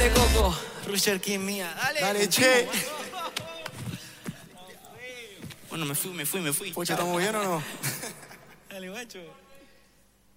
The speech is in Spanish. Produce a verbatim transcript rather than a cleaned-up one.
Dale, Coco. Rusher King mía. Dale. Dale, che. Bueno, me fui, me fui, me fui. Pucha, ¿estamos bien o no? Dale, guacho.